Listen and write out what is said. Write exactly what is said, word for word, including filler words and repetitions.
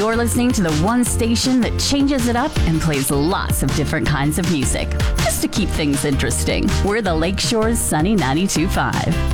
You're listening to the one station that changes it up and plays lots of different kinds of music, just to keep things interesting. We're the Lakeshore's Sunny ninety-two point five.